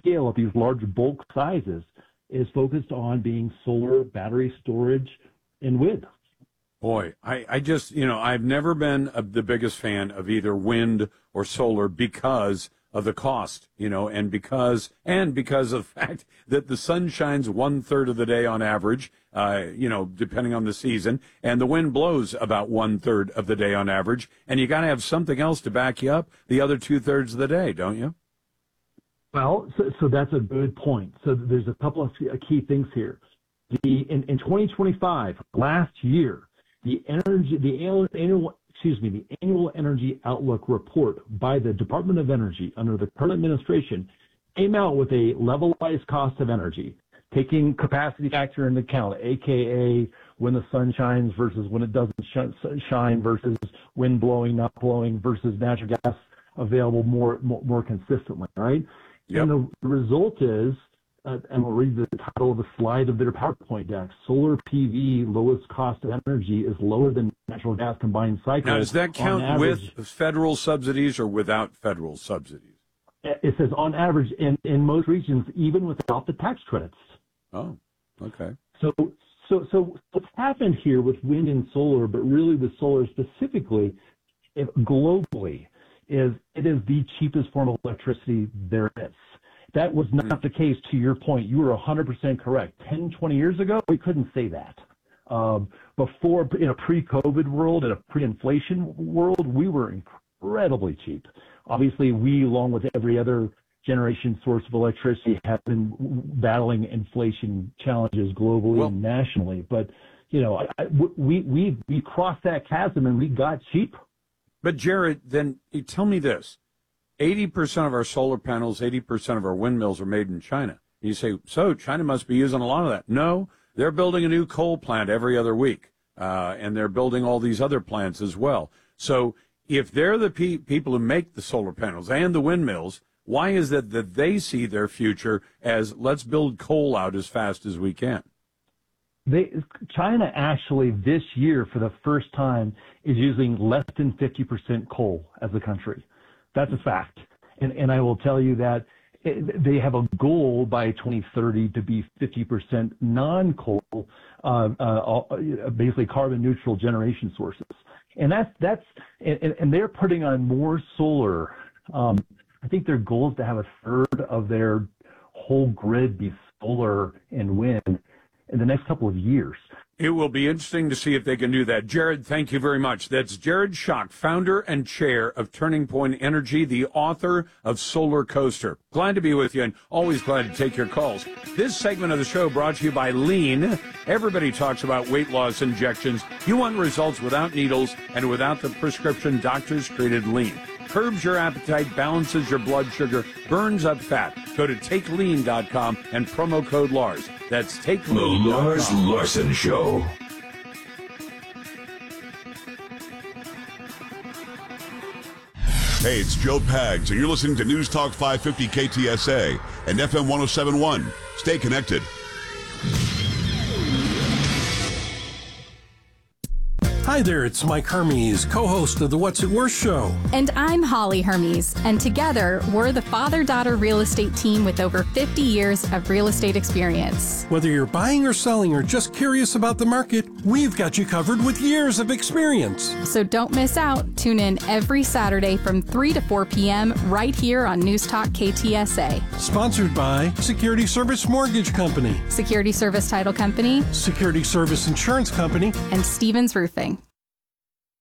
scale at these large bulk sizes is focused on being solar, battery storage, and wind. Boy, I just, I've never been the biggest fan of either wind or solar because of the cost, and because of the fact that the sun shines 1/3 of the day on average, depending on the season, and the wind blows about 1/3 of the day on average, and you got to have something else to back you up the other 2/3 of the day, don't you? Well, so that's a good point. So there's a couple of key things here. In 2025, last year, the annual energy outlook report by the Department of Energy under the current administration came out with a levelized cost of energy, taking capacity factor into account, aka when the sun shines versus when it doesn't shine, versus wind blowing, not blowing, versus natural gas available more consistently, right? Yep. And the result is, and we'll read the title of the slide of their PowerPoint deck, solar PV lowest cost of energy is lower than natural gas combined cycle. Now, does that count with federal subsidies or without federal subsidies? It says on average in most regions, even without the tax credits. Oh, okay. So what's happened here with wind and solar, but really with solar specifically, globally, is it is the cheapest form of electricity there is. That was not the case, to your point. You were 100% correct. 10, 20 years ago, we couldn't say that. Before, in a pre-COVID world, in a pre-inflation world, we were incredibly cheap. Obviously, we, along with every other generation source of electricity, have been battling inflation challenges globally and nationally. But, we crossed that chasm and we got cheap. But, Jared, then tell me this. 80% of our solar panels, 80% of our windmills are made in China. You say, so China must be using a lot of that. No, they're building a new coal plant every other week, and they're building all these other plants as well. So if they're the people who make the solar panels and the windmills, why is it that they see their future as let's build coal out as fast as we can? China actually this year, for the first time, is using less than 50% coal as a country. That's a fact. And I will tell you that they have a goal by 2030 to be 50% non-coal, basically carbon neutral generation sources. And and they're putting on more solar. I think their goal is to have 1/3 of their whole grid be solar and wind in the next couple of years. It will be interesting to see if they can do that. Jared, thank you very much. That's Jared Schock, founder and chair of Turning Point Energy, the author of Solar Coaster. Glad to be with you and always glad to take your calls. This segment of the show brought to you by Lean. Everybody talks about weight loss injections. You want results without needles and without the prescription doctors created Lean. Curbs your appetite, balances your blood sugar, burns up fat. Go to TakeLean.com and promo code Lars. That's TakeLean.com. The Lars Larson Show. Hey, it's Joe Pags, and you're listening to News Talk 550 KTSA and FM 1071. Stay connected. Hi there, it's Mike Hermes, co-host of the What's It Worth show. And I'm Holly Hermes, and together we're the father-daughter real estate team with over 50 years of real estate experience. Whether you're buying or selling or just curious about the market, we've got you covered with years of experience. So don't miss out. Tune in every Saturday from 3 to 4 p.m. right here on News Talk KTSA. Sponsored by Security Service Mortgage Company, Security Service Title Company, Security Service Insurance Company, and Stevens Roofing.